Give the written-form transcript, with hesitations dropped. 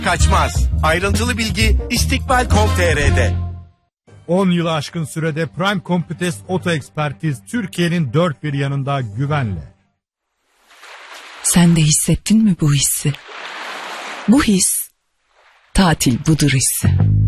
kaçmaz. Ayrıntılı bilgi istikbal.com.tr'de. 10 yılı aşkın sürede Prime Computes Oto Ekspertiz Türkiye'nin dört bir yanında güvenle. Sen de hissettin mi bu hissi? Bu his, tatil budur hissi.